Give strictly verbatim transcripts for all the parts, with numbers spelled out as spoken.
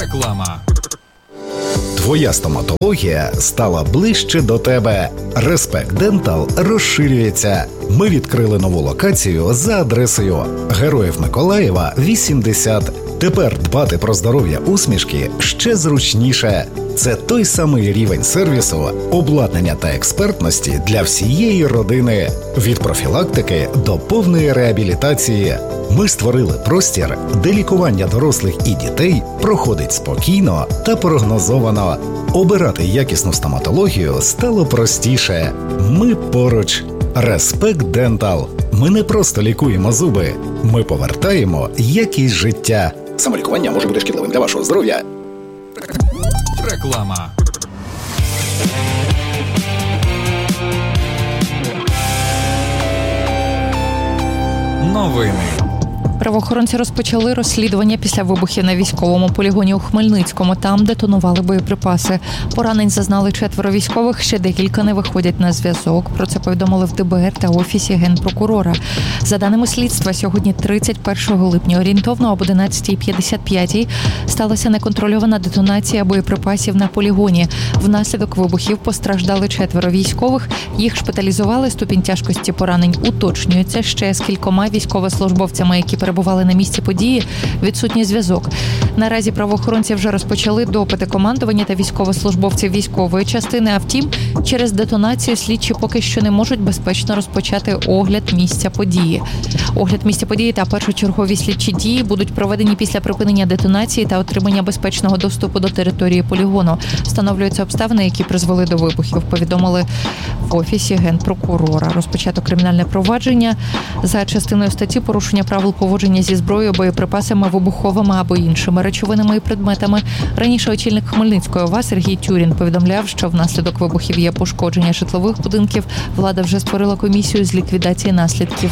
Реклама. Твоя стоматологія стала ближче до тебе. Респект Дентал розширюється. Ми відкрили нову локацію за адресою Героїв Миколаєва, вісімдесят. Тепер дбати про здоров'я усмішки ще зручніше. Це той самий рівень сервісу, обладнання та експертності для всієї родини. Від профілактики до повної реабілітації. Ми створили простір, де лікування дорослих і дітей проходить спокійно та прогнозовано. Обирати якісну стоматологію стало простіше. Ми поруч. Респект Дентал. Ми не просто лікуємо зуби. Ми повертаємо якість життя. Самолікування може бути шкідливим для вашого здоров'я. Реклама. Новини. Правоохоронці розпочали розслідування після вибухів на військовому полігоні у Хмельницькому. Там детонували боєприпаси. Поранень зазнали четверо військових, ще декілька не виходять на зв'язок. Про це повідомили в ДБР та Офісі Генпрокурора. За даними слідства, сьогодні, тридцять першого липня, орієнтовно об одинадцята п'ятдесят п'ять сталася неконтрольована детонація боєприпасів на полігоні. Внаслідок вибухів постраждали четверо військових. Їх шпиталізували. Ступінь тяжкості поранень уточнюється. Ще з кількома військовослужбовцями, які перебували на місці події, відсутній зв'язок. Наразі правоохоронці вже розпочали допити командування та військовослужбовців військової частини. А втім, через детонацію слідчі поки що не можуть безпечно розпочати огляд місця події. Огляд місця події та першочергові слідчі дії будуть проведені після припинення детонації та отримання безпечного доступу до території полігону. Встановлюються обставини, які призвели до вибухів, повідомили в Офісі Генпрокурора. Розпочато кримінальне провадження за частиною статті «Порушення правил поводження зі зброєю, боєприпасами, вибуховими або іншими речовинами і предметами». Раніше очільник Хмельницької ОВА Сергій Тюрін повідомляв, що внаслідок вибухів є пошкодження житлових будинків. Влада вже створила комісію з ліквідації наслідків.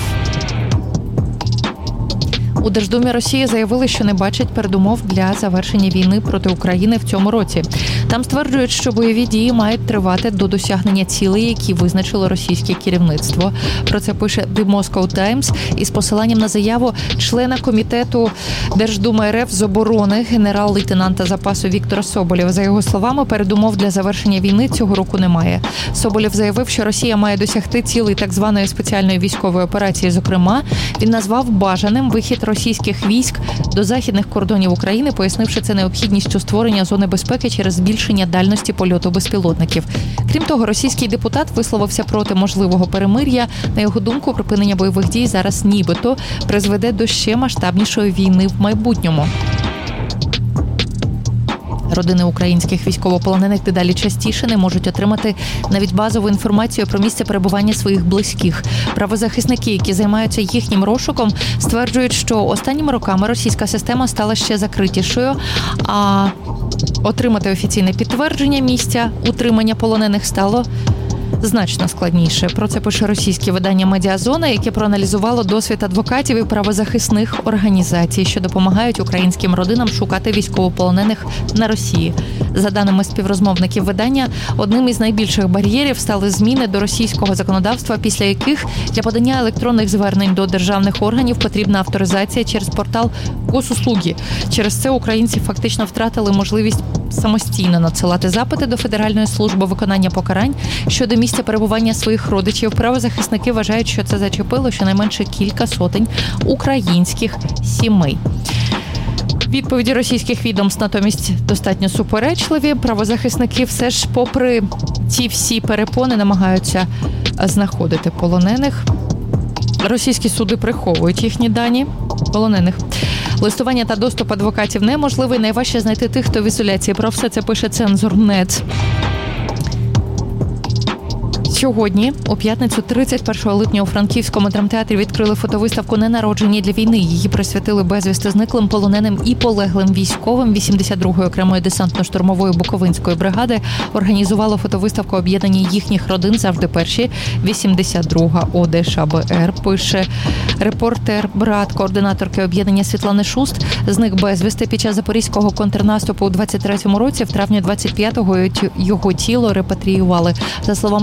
У Держдумі Росії заявили, що не бачать передумов для завершення війни проти України в цьому році. Там стверджують, що бойові дії мають тривати до досягнення цілей, які визначило російське керівництво. Про це пише The Moscow Times із посиланням на заяву члена комітету Держдуми РФ з оборони генерал-лейтенанта запасу Віктора Соболєва. За його словами, передумов для завершення війни цього року немає. Соболєв заявив, що Росія має досягти цілей так званої спеціальної військової операції. Зокрема, він назвав бажаним вихід російських військ до західних кордонів України, пояснивши це необхідністю створення зони безпеки через збільшення дальності польоту безпілотників. Крім того, російський депутат висловився проти можливого перемир'я. На його думку, припинення бойових дій зараз нібито призведе до ще масштабнішої війни в майбутньому. Родини українських військовополонених дедалі частіше не можуть отримати навіть базову інформацію про місце перебування своїх близьких. Правозахисники, які займаються їхнім розшуком, стверджують, що останніми роками російська система стала ще закритішою, а отримати офіційне підтвердження місця утримання полонених стало значно складніше. Про це пише російське видання «Медіазона», яке проаналізувало досвід адвокатів і правозахисних організацій, що допомагають українським родинам шукати військовополонених на Росії. За даними співрозмовників видання, одним із найбільших бар'єрів стали зміни до російського законодавства, після яких для подання електронних звернень до державних органів потрібна авторизація через портал Госуслуги. Через це українці фактично втратили можливість самостійно надсилати запити до Федеральної служби виконання покарань щодо місця перебування своїх родичів. Правозахисники вважають, що це зачепило щонайменше кілька сотень українських сімей. Відповіді російських відомств натомість достатньо суперечливі. Правозахисники все ж, попри ці всі перепони, намагаються знаходити полонених. Російські суди приховують їхні дані полонених. Листування та доступ адвокатів неможливий. Найважче знайти тих, хто в ізоляції. Про все це пише Цензор.нет. Сьогодні, у п'ятницю, тридцять першого липня, у Франківському драмтеатрі відкрили фотовиставку «Ненароджені для війни». Її присвятили безвісти зниклим, полоненим і полеглим військовим. вісімдесят другої окремої десантно-штурмової Буковинської бригади організувало фотовиставку об'єднання їхніх родин «Завжди перші». вісімдесят друга ОДШБР, пише репортер, брат координаторки об'єднання Світлани Шуст. Зник безвісти під час запорізького контрнаступу у двадцять третьому році. В травні двадцять п'ятого його тіло репатріювали. За словами жінки,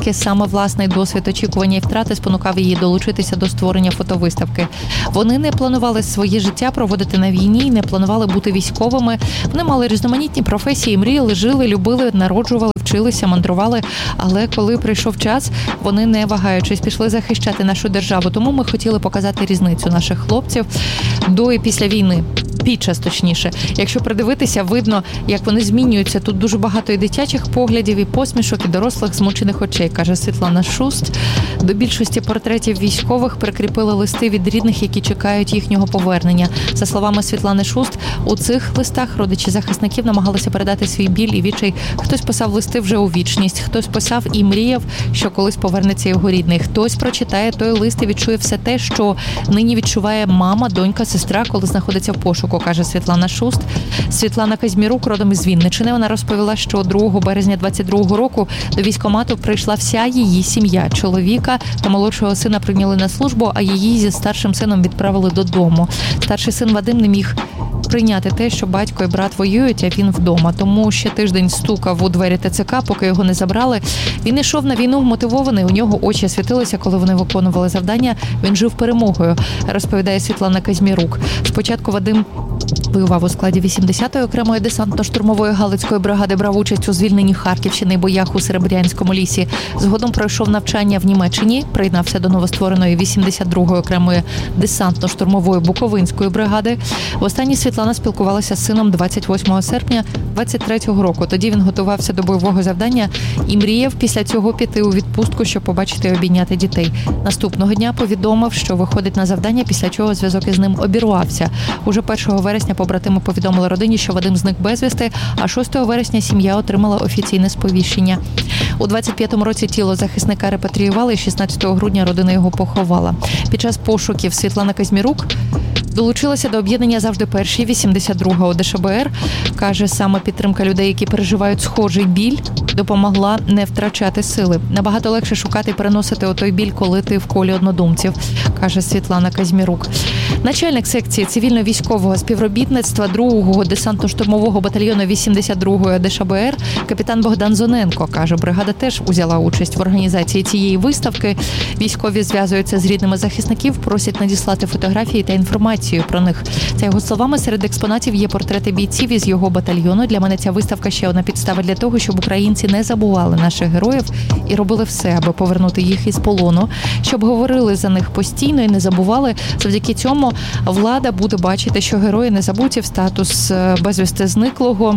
оскільки саме власний досвід очікування і втрати спонукав її долучитися до створення фотовиставки. Вони не планували своє життя проводити на війні, не планували бути військовими. Вони мали різноманітні професії, мріяли, жили, любили, народжували, вчилися, мандрували. Але коли прийшов час, вони, не вагаючись, пішли захищати нашу державу. Тому ми хотіли показати різницю наших хлопців до і після війни. Під час, точніше. Якщо придивитися, видно, як вони змінюються. Тут дуже багато і дитячих поглядів, і посмішок, і дорослих змучених очей, каже Світлана Шуст. До більшості портретів військових прикріпили листи від рідних, які чекають їхнього повернення. За словами Світлани Шуст, у цих листах родичі захисників намагалися передати свій біль і відчай. Хтось писав листи вже у вічність, хтось писав і мріяв, що колись повернеться його рідний. Хтось прочитає той лист і відчує все те, що нині відчуває мама, донька, сестра, коли знаходиться в пошуку, каже Світлана Шуст. Світлана Казьмірук родом із Вінниччини. Вона розповіла, що другого березня двадцять другого року до військкомату прийшла вся її сім'я. Чоловіка та молодшого сина прийняли на службу, а її зі старшим сином відправили додому. Старший син Вадим не міг прийняти те, що батько і брат воюють, а він вдома. Тому ще тиждень стукав у двері ТЦК, поки його не забрали. Він йшов на війну вмотивований, у нього очі світилися, коли вони виконували завдання. Він жив перемогою, розповідає Світлана Казьмірук. Спочатку Вадим воював у складі вісімдесятої окремої десантно-штурмової Галицької бригади, брав участь у звільненні Харківщини і боях у Серебрянському лісі. Згодом пройшов навчання в Німеччині, приєднався до новоствореної вісімдесят другої окремої десантно-штурмової Буковинської бригади. Востаннє Світлана спілкувалася з сином двадцять восьмого серпня двадцять третього року. Тоді він готувався до бойового завдання і мріяв після цього піти у відпустку, щоб побачити і обійняти дітей. Наступного дня повідомив, що виходить на завдання, після чого зв'язок із ним обірвався. Уже першого вересня побратими повідомили родині, що Вадим зник безвісти, а шостого вересня сім'я отримала офіційне сповіщення. У двадцять п'ятому році тіло захисника репатріювали, і шістнадцятого грудня родина його поховала. Під час пошуків Світлана Казьмірук долучилася до об'єднання «Завжди перші» вісімдесят другого ДШБР. Каже, саме підтримка людей, які переживають схожий біль, допомогла не втрачати сили. Набагато легше шукати і переносити отой біль, коли ти в колі однодумців, каже Світлана Казьмірук. Начальник секції цивільно-військового співробітництва другого десантно-штурмового батальйону вісімдесят другої ДШБР капітан Богдан Зоненко, каже, бригада теж узяла участь в організації цієї виставки. Військові зв'язуються з рідними захисників, просять надіслати фотографії та інформацію про них. За його словами, серед експонатів є портрети бійців із його батальйону. Для мене ця виставка ще одна підстава для того, щоб українці не забували наших героїв і робили все, аби повернути їх із полону, щоб говорили за них постійно і не забували. Завдяки цьому влада буде бачити, що герої не забуті, в статус безвісти зниклого.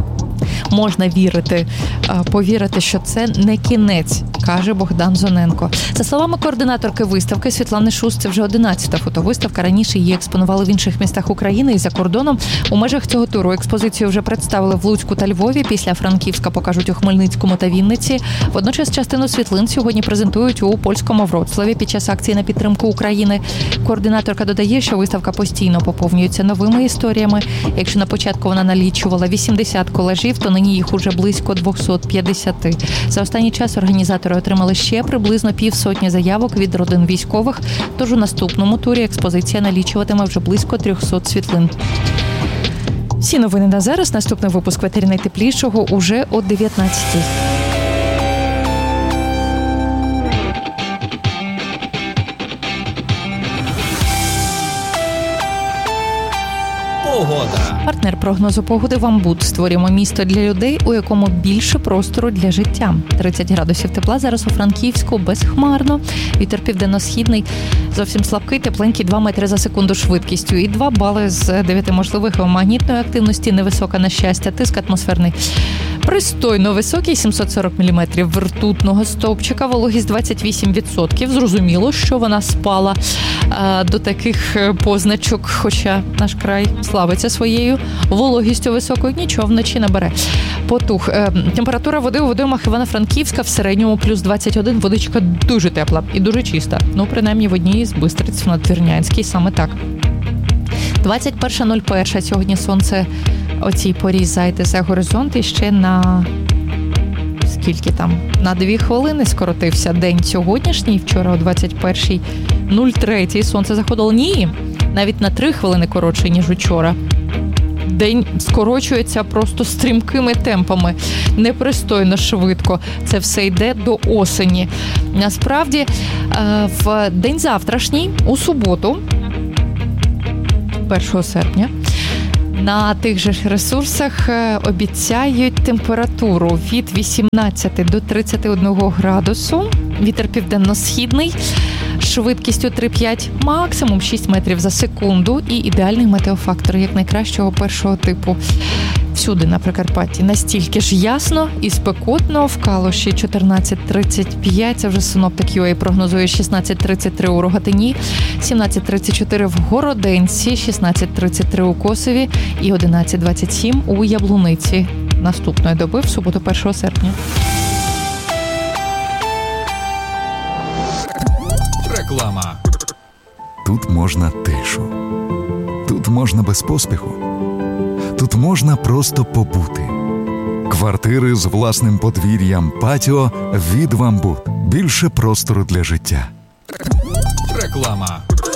Можна вірити, повірити, що це не кінець, каже Богдан Зоненко. За словами координаторки виставки Світлани Шуст, це вже одинадцята фотовиставка. Раніше її експонували в інших містах України і за кордоном. У межах цього туру експозицію вже представили в Луцьку та Львові. Після Франківська покажуть у Хмельницькому та Вінниці. Водночас частину світлин сьогодні презентують у польському Вроцлаві під час акції на підтримку України. Координаторка додає, що виставка постійно поповнюється новими історіями. Якщо на початку вона налічувала вісімдесят колажів, то нині їх уже близько двісті п'ятдесят. За останній час організатори отримали ще приблизно півсотні заявок від родин військових, тож у наступному турі експозиція налічуватиме вже близько триста світлин. Всі новини на зараз. Наступний випуск «Ветері найтеплішого» уже о дев'ятнадцятій. Погода. Партнер прогнозу погоди «Вамбуд». Створюємо місто для людей, у якому більше простору для життя. тридцять градусів тепла зараз у Франківську, безхмарно. Вітер південно-східний, зовсім слабкий, тепленький, два метри за секунду швидкістю. І два бали з дев'яти можливих магнітної активності, невисока, на щастя, тиск атмосферний. Пристойно високий, сімсот сорок міліметрів ртутного стовпчика, вологість двадцять вісім відсотків. Зрозуміло, що вона спала а, до таких позначок, хоча наш край славиться своєю вологістю високою, нічого вночі набере. Потух. Е, температура води у водоймах Івано-Франківська в середньому плюс двадцять один, водичка дуже тепла і дуже чиста. Ну, принаймні в одній з Бистриць в Надвірнянській саме так. двадцять перше нуль перше сьогодні сонце о цій порі зайде за горизонт і ще на скільки там? На дві хвилини скоротився день сьогоднішній. Вчора о двадцять перше нуль три сонце заходило. Ні, навіть на три хвилини коротше, ніж учора. день скорочується просто стрімкими темпами, непристойно швидко. Це все йде до осені. Насправді, в день завтрашній, у суботу, першого серпня, на тих же ж ресурсах обіцяють температуру від вісімнадцяти до тридцяти одного градусу, вітер південно-східний, швидкістю три-п'ять, максимум шість метрів за секунду і ідеальний метеофактор, як найкращого першого типу. Всюди на Прикарпатті настільки ж ясно і спекотно. В Калуші чотирнадцять тридцять п'ять, це вже синоптик ю ей прогнозує шістнадцять тридцять три у Рогатині, сімнадцять тридцять чотири в Городенці, шістнадцять тридцять три у Косові і одинадцять двадцять сім у Яблуниці. Наступної доби в суботу першого серпня. Реклама. Тут можна тишу. Тут можна без поспіху. Тут можна просто побути. Квартири з власним подвір'ям, патіо від «Вамбут». Більше простору для життя. Реклама.